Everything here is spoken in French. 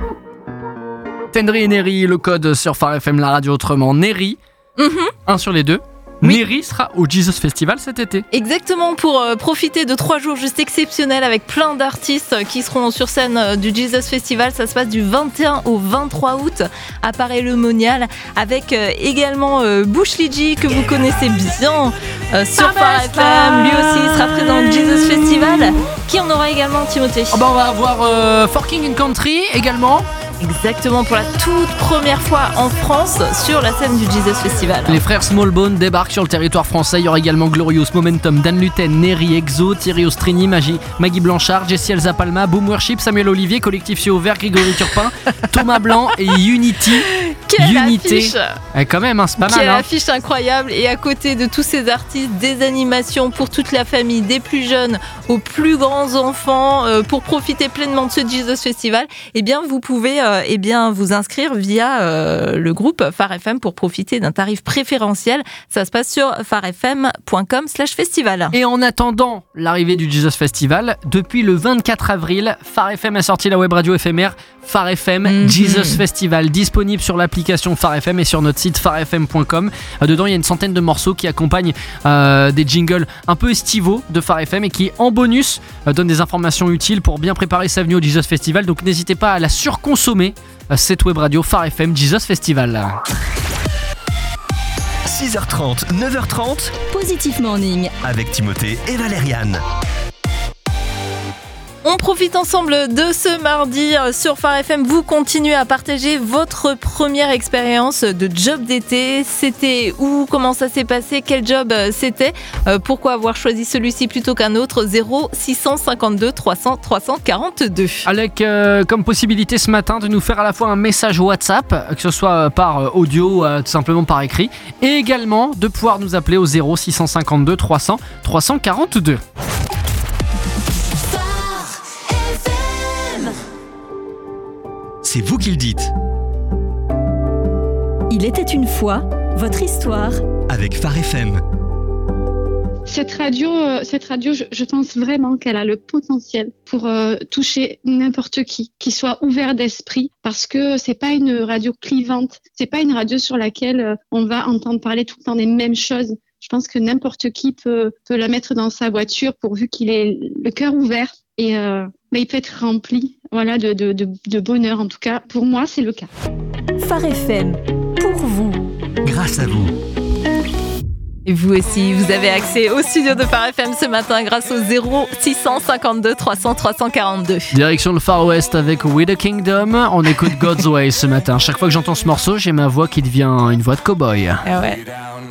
Tendry et Neri, le code sur Phare FM, la radio autrement. Neri, un sur les deux. Oui. Neri sera au Jesus Festival cet été. Exactement, pour profiter de 3 jours juste exceptionnels avec plein d'artistes qui seront sur scène du Jesus Festival. Ça se passe du 21 au 23 août à Paray-le-Monial avec également Bouchlidji que vous connaissez bien sur Phare FM. Lui aussi sera présent au Jesus Festival. Qui en aura également, Timothée? On va avoir For King and Country également. Exactement, pour la toute première fois en France sur la scène du Jesus Festival. Les frères Smallbone débarquent sur le territoire français. Il y aura également Glorious, Momentum, Dan Luten, Neri, Exo, Thierry Ostrini, Maggie Blanchard, Jessie Elsa Palma, Boom Worship, Samuel Olivier, Collectif Yeux Vert, Grégory Turpin, Thomas Blanc et Unity. Quelle affiche! Quand même, hein, c'est pas mal. Quelle affiche incroyable! Et à côté de tous ces artistes, des animations pour toute la famille, des plus jeunes aux plus grands enfants, pour profiter pleinement de ce Jesus Festival. Eh bien, vous pouvez vous inscrire via le groupe Phare FM pour profiter d'un tarif préférentiel. Ça se passe sur pharefm.com/festival. Et en attendant l'arrivée du Jesus Festival, depuis le 24 avril, Phare FM a sorti la web radio éphémère Phare FM Jesus Festival, disponible sur l'application Phare FM et sur notre site pharefm.com. Dedans, il y a une centaine de morceaux qui accompagnent des jingles un peu estivaux de Phare FM et qui, en bonus, donnent des informations utiles pour bien préparer sa venue au Jesus Festival. Donc n'hésitez pas à la surconsommer, cette web radio Phare FM Jesus Festival. 6h30, 9h30, Positif Morning avec Timothée et Valériane. On profite ensemble de ce mardi sur Phare FM. Vous continuez à partager votre première expérience de job d'été. C'était où? Comment ça s'est passé? Quel job c'était? Pourquoi avoir choisi celui-ci plutôt qu'un autre? 0652 300 342. Avec comme possibilité ce matin de nous faire à la fois un message WhatsApp, que ce soit par audio, tout simplement par écrit, et également de pouvoir nous appeler au 0652 300 342. C'est vous qui le dites. Il était une fois, votre histoire. Avec Phare FM. Cette radio, je pense vraiment qu'elle a le potentiel pour toucher n'importe qui soit ouvert d'esprit, parce que c'est pas une radio clivante, c'est pas une radio sur laquelle on va entendre parler tout le temps des mêmes choses. Je pense que n'importe qui peut la mettre dans sa voiture pourvu qu'il ait le cœur ouvert et il peut être rempli, voilà, de bonheur. En tout cas, pour moi, c'est le cas. Phare FM, pour vous. Grâce à vous. Et vous aussi, vous avez accès au studio de Phare FM ce matin grâce au 0652 300 342. Direction le Far West avec We the Kingdom. On écoute God's Way ce matin. Chaque fois que j'entends ce morceau, j'ai ma voix qui devient une voix de cow-boy. Ah ouais.